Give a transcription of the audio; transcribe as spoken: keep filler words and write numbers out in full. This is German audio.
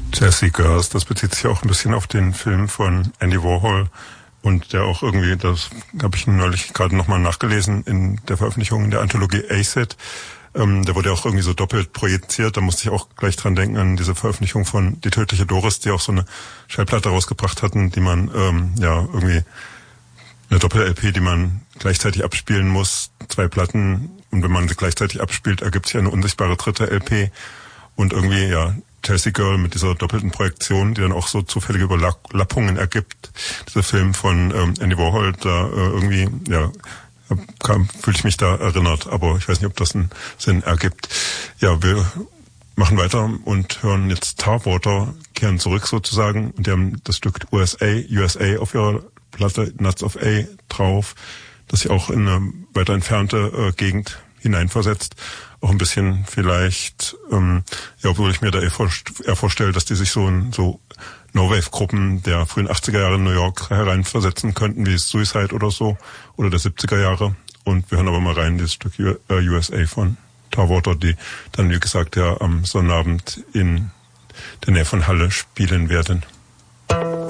Chelsea Girls, das bezieht sich auch ein bisschen auf den Film von Andy Warhol und der auch irgendwie, das habe ich neulich gerade nochmal nachgelesen in der Veröffentlichung in der Anthologie Acid, ähm, der wurde auch irgendwie so doppelt projiziert, da musste ich auch gleich dran denken an diese Veröffentlichung von Die tödliche Doris, die auch so eine Schallplatte rausgebracht hatten, die man ähm, ja irgendwie eine Doppel-L P, die man gleichzeitig abspielen muss, zwei Platten, und wenn man sie gleichzeitig abspielt, ergibt sich eine unsichtbare dritte L P und irgendwie, ja, Chelsea Girl mit dieser doppelten Projektion, die dann auch so zufällige Überlappungen ergibt. Dieser Film von ähm, Andy Warhol, da äh, irgendwie, ja, kam, fühle ich mich da erinnert, aber ich weiß nicht, ob das einen Sinn ergibt. Ja, wir machen weiter und hören jetzt Tarwater, kehren zurück sozusagen, und die haben das Stück U S A, U S A auf ihrer Platte Nuts of A drauf, das sich auch in eine weiter entfernte äh, Gegend hineinversetzt. Auch ein bisschen vielleicht, ähm, ja, obwohl ich mir da eher, vorst- eher vorstelle, dass die sich so in so No-Wave-Gruppen der frühen achtziger Jahre in New York hereinversetzen könnten, wie Suicide oder so, oder der siebziger Jahre. Und wir hören aber mal rein, dieses Stück U- äh, U S A von Tarwater, die dann, wie gesagt, ja am Sonnabend in der Nähe von Halle spielen werden.